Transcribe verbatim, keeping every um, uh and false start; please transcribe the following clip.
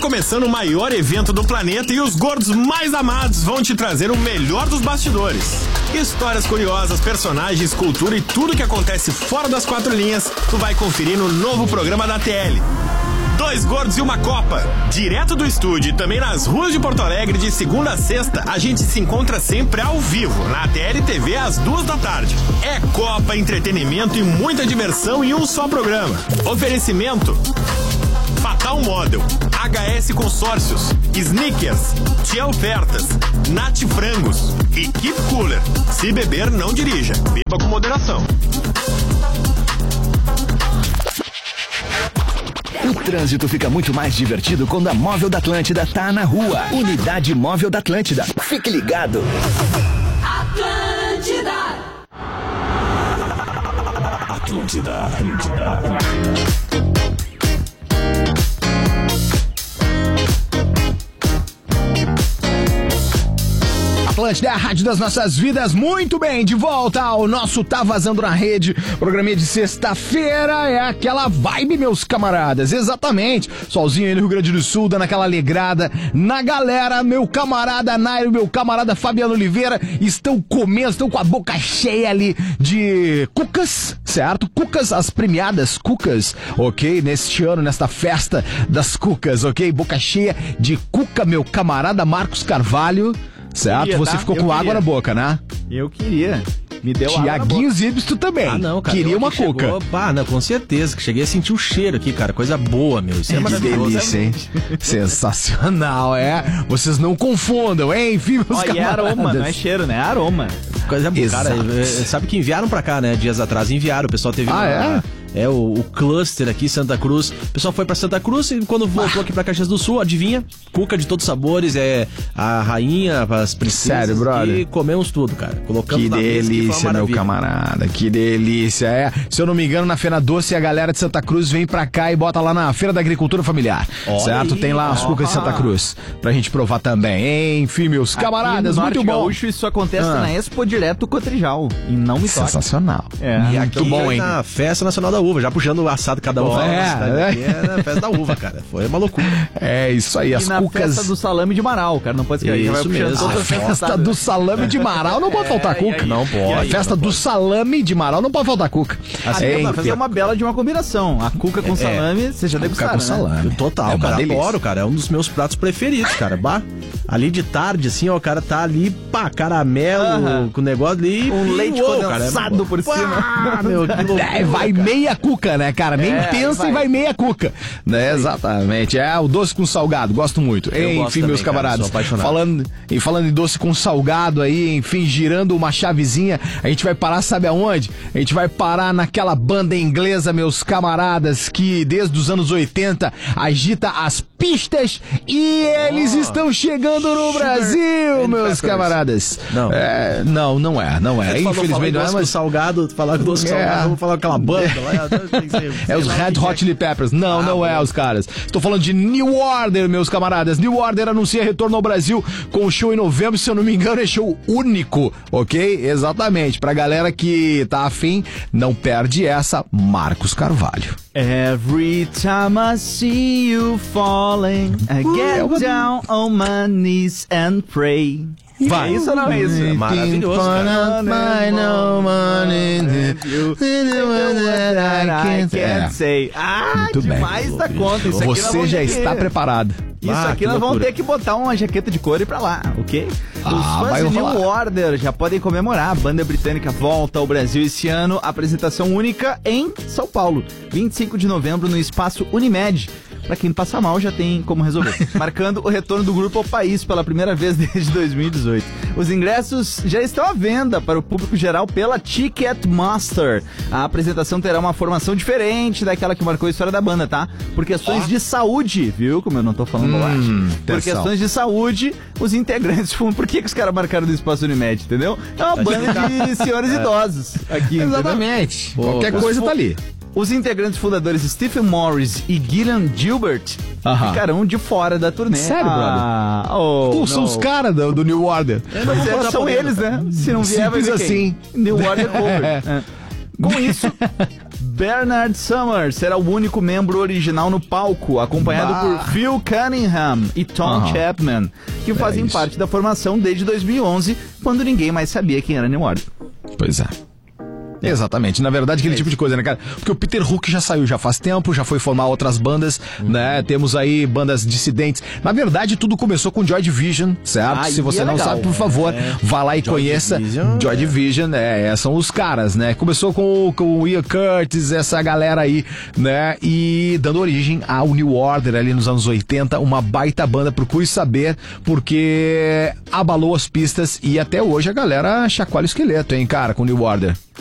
começando o maior evento do planeta e os gordos mais amados vão te trazer o melhor dos bastidores. Histórias curiosas, personagens, cultura e tudo que acontece fora das quatro linhas, tu vai conferir no novo programa da T L. Dois gordos e uma copa. Direto do estúdio e também nas ruas de Porto Alegre, de segunda a sexta, a gente se encontra sempre ao vivo, na T L T V às duas da tarde. É copa, entretenimento e muita diversão em um só programa. Oferecimento Fatal Model, H S Consórcios, Snickers, Tia Ofertas, Nat Frangos e Keep Cooler. Se beber, não dirija. Beba com moderação. O trânsito fica muito mais divertido quando a Móvel da Atlântida tá na rua. Unidade Móvel da Atlântida. Fique ligado. Atlântida. Atlântida. Atlântida. Atlântida é a rádio das nossas vidas. Muito bem, de volta ao nosso Tá Vazando na Rede. Programinha de sexta-feira é aquela vibe, meus camaradas. Exatamente. Solzinho aí no Rio Grande do Sul, dando aquela alegrada na galera. Meu camarada Nairo, meu camarada Fabiano Oliveira estão comendo, estão com a boca cheia ali de cucas, certo? Cucas, as premiadas cucas, ok? Neste ano, nesta festa das cucas, ok? Boca cheia de cuca, meu camarada Marcos Carvalho. Certo? Queria, Você tá? ficou Eu com queria. água na boca, né? Eu queria. Me deu água na Tiaguinho boca. Zibes, tu também. Ah, não, cara. Queria eu uma aqui cuca. Chegou, pá, não, com certeza, que cheguei a sentir o cheiro aqui, cara. Coisa boa, meu. Isso é, Que maravilhoso. delícia, hein? Sensacional, é? Vocês não confundam, hein? Enfim, meus Ó, e é camaradas. aroma, não é cheiro, né? É aroma. Coisa boa. Cara, Exato. é, sabe que enviaram pra cá, né? Dias atrás enviaram. O pessoal teve Ah, uma, é? É, o, o cluster aqui, Santa Cruz. O pessoal foi pra Santa Cruz e quando voltou aqui pra Caxias do Sul, adivinha? Cuca de todos os sabores, é a rainha, as princesas. Sério, brother? E comemos tudo, cara. Colocamos Que na mesa, que foi uma delícia, meu maravilha. camarada. Que delícia, é. Se eu não me engano, na Feira Doce, a galera de Santa Cruz vem pra cá e bota lá na Feira da Agricultura Familiar. Olha certo? aí, Tem lá as ó. cucas de Santa Cruz pra gente provar também. Enfim, meus camaradas, Aqui no muito Norte bom. Gaúcho, isso acontece Ah. na Expo Direto Cotrijal. E não me toca. Sensacional. É. E Muito aqui bom, hein? na Festa Nacional da Uva, já puxando o assado cada um. Bom, fala é, na cidade é. aqui, é na Festa da Uva, cara. Foi uma loucura. É isso aí, as E na cucas. festa do salame de Marau, cara. Não pode esquecer. Já vai Isso puxando mesmo. todas A as festa festas. do salame de Marau não pode faltar É, e cuca. aí? Não pode. A festa do salame de Marau não pode faltar cuca. Assim, É, a festa é uma bela de uma combinação. A cuca com salame, você já deve Cuca gostar, com né? salame. Total, É uma cara, delícia. adoro, cara. É um dos meus pratos preferidos, cara. Bah, ali de tarde, assim, ó, o cara tá ali, pá, caramelo, Aham. com o negócio ali. Um e, leite uou, condensado cara, é- por Pá, cima. meu, que loucura, É, vai cara. meia cuca, né, cara? Nem É, pensa vai. e vai meia cuca. Né, exatamente. É o doce com salgado, gosto muito. Eu enfim, gosto também, meus cara, camaradas. sou apaixonado. falando, e falando em doce com salgado aí, enfim, girando uma chavezinha, a gente vai parar, sabe aonde? A gente vai parar naquela banda inglesa, meus camaradas, que desde os anos oitenta agita as pistas e eles estão chegando no Brasil, and meus Peppers. camaradas. Não. É, não, não é, não é. Tu falou, falou em Infelizmente não é, doce com mas... salgado, tu falar com doce com É. salgado, vamos falar com aquela banda lá. tem que ser- É sei os lá Red quem Hot Chili Peppers. Não, Ah, não é bom. os caras. Estou falando de New Order, meus camaradas. New Order anuncia retorno ao Brasil com o show em novembro. Se eu não me engano, é show único, ok? Exatamente. Pra galera que tá afim, não perde essa. Marcos Carvalho. Every time I see you falling, I é uma- get down on my knees and pray. Vai. É isso ou não é isso? É maravilhoso, cara. I can't É. say. Ah, Muito bem. demais da conta. Isso aqui nós Você vamos já ter que- está preparado. Isso Ah, aqui que nós vamos loucura. ter que botar uma jaqueta de couro e pra lá, ok? Os Ah, fãs vai de New rolar. Order já podem comemorar. A banda britânica volta ao Brasil esse ano. Apresentação única em São Paulo. vinte e cinco de novembro no Espaço Unimed. Pra quem passa mal, já tem como resolver. Marcando o retorno do grupo ao país pela primeira vez desde dois mil e dezoito. Os ingressos já estão à venda para o público geral pela Ticketmaster. A apresentação terá uma formação diferente daquela que marcou a história da banda, tá? Por questões de saúde, viu? Como eu não tô falando bobagem. Por atenção. questões de saúde, os integrantes... Por que, que os caras marcaram do Espaço Unimed, entendeu? É uma banda de senhores idosos aqui, entendeu? Exatamente. Qualquer os coisa fo- tá ali. Os integrantes fundadores Stephen Morris e Gillian Gilbert Aham. ficarão de fora da turnê. Sério, ah, oh, Pô, são não. os caras do, do New Order. Pois é, são eles, né? Se não vier, vai Simples ver quem? assim. New Order Cover. É. Com isso, Bernard Summers será o único membro original no palco, acompanhado Bah. por Phil Cunningham e Tom Aham. Chapman, que fazem isso. parte da formação desde dois mil e onze, quando ninguém mais sabia quem era New Order. Pois é. Exatamente, na verdade aquele É tipo de coisa, né, cara? Porque o Peter Hook já saiu já faz tempo, já foi formar outras bandas, Uhum. né? Temos aí bandas dissidentes. Na verdade, tudo começou com Joy Division, certo? Ah, Se você e é não legal. sabe, por favor, vá lá e Joy conheça Division, Joy é. Division, é, é, são os caras, né? Começou com, o- com o Ian Curtis, essa galera aí, né? E dando origem ao New Order ali nos anos oitenta, uma baita banda, procure saber, porque abalou as pistas e até hoje a galera chacoalha o esqueleto, hein, cara, com o New Order.